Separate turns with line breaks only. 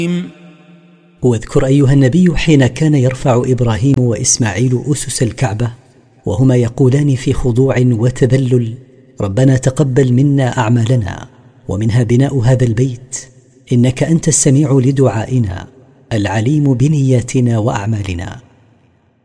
واذكر أيها النبي حين كان يرفع إبراهيم وإسماعيل أسس الكعبة وهما يقولان في خضوع وتذلل: ربنا تقبل منا أعمالنا، ومنها بناء هذا البيت، إنك أنت السميع لدعائنا العليم بنياتنا وأعمالنا.